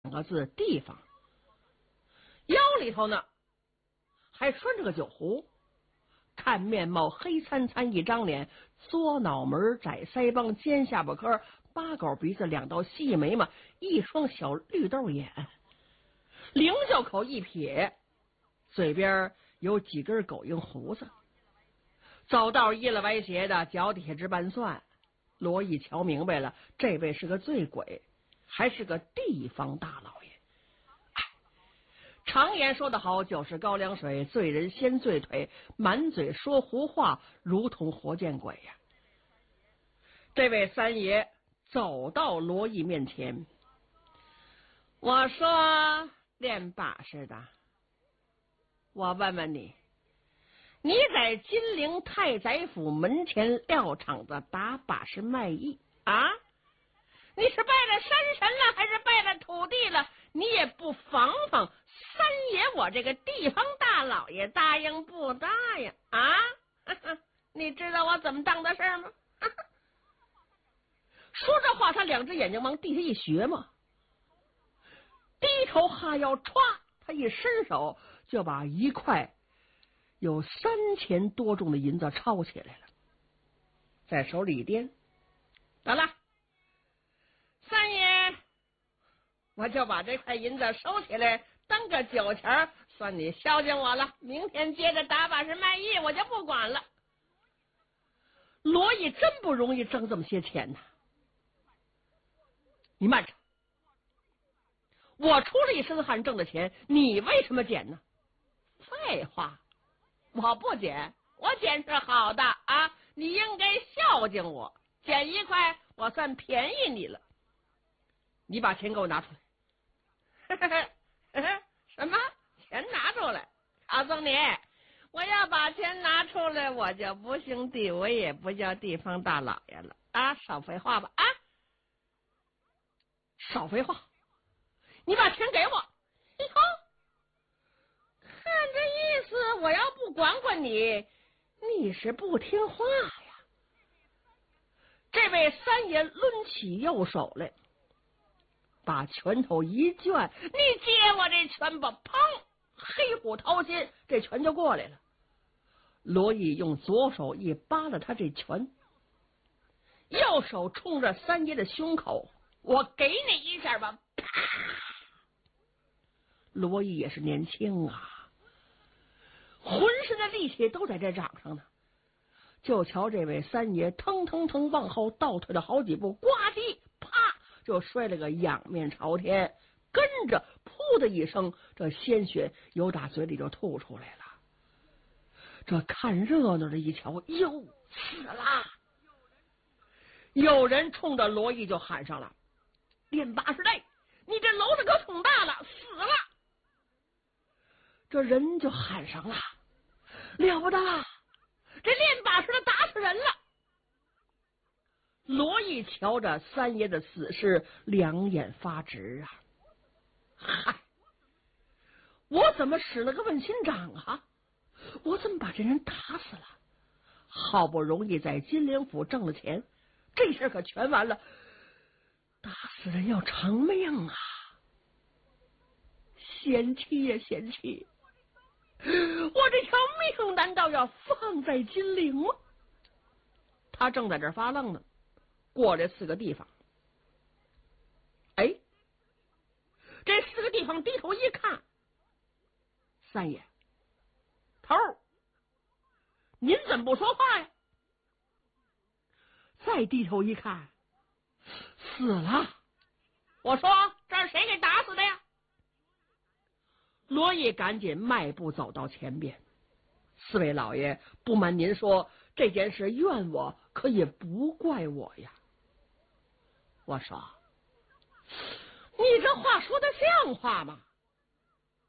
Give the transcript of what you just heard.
个字地方，腰里头呢还拴着个酒壶，看面貌黑参参一张脸，嘬脑门，窄腮帮，尖下巴颏，八狗鼻子，两道细眉毛，一双小绿豆眼，灵袖口一撇，嘴边有几根狗蝇胡子，走道掖了歪斜的，脚底下直拌蒜。罗毅瞧明白了，这位是个醉鬼，还是个地方大老爷。常言说得好，酒是高粱水，醉人先醉腿，满嘴说胡话，如同活见鬼呀。这位三爷走到罗毅面前，我说练把式的，我问问你，你在金陵太宰府门前撂场子打把式卖艺啊？你是拜了山神了，还是拜了土地了？你也不防防三爷我这个地方大老爷答应不答应啊？你知道我怎么当的事吗？说这话，他两只眼睛往地下一学嘛，低头哈腰，歘，他一伸手就把一块有3000多重的银子抄起来了，在手里一掂，得了，三爷，我就把这块银子收起来，当个酒钱，算你孝敬我了。明天接着打把式卖艺，我就不管了。罗毅真不容易挣这么些钱呢。你慢着，我出了一身汗挣的钱，你为什么捡呢？废话，我不捡，我捡是好的啊！你应该孝敬我，捡一块我算便宜你了。你把钱给我拿出来。什么钱拿出来？告诉你，我要把钱拿出来，我就不姓地，我也不叫地方大老爷了啊！少废话吧啊！少废话，你把钱给我。以后看这意思，我要不管管你，你是不听话呀。这位三爷抡起右手来，把拳头一攥，你接我这拳吧！砰！黑虎掏心，这拳就过来了。罗毅用左手一扒拉他这拳，右手冲着三爷的胸口，我给你一下吧！啪！罗毅也是年轻啊，浑身的力气都在这掌上呢。就瞧这位三爷腾腾腾往后倒退了好几步，呱唧，啪！就摔了个仰面朝天，跟着噗的一声，这鲜血由打嘴里就吐出来了。这看热闹的一瞧，哟，死了！有人冲着罗毅就喊上了：“练把式的，你这篓子可捅大了，死了！”这人就喊上了：“了不得，这练把式的打死人了！”罗毅瞧着三爷的死尸，两眼发直啊！嗨，我怎么使了个问心掌啊？我怎么把这人打死了？好不容易在金陵府挣了钱，这事可全完了。打死人要偿命啊！贤妻呀，贤妻，我这条命难道要放在金陵吗？他正在这发愣呢，过来4个地方。哎，这4个地方低头一看，三爷，头儿，您怎么不说话呀？再低头一看，死了。我说这是谁给打死的呀？罗毅赶紧迈步走到前边。4位老爷，不瞒您说，这件事怨我，可也不怪我呀。我说，你这话说的像话吗？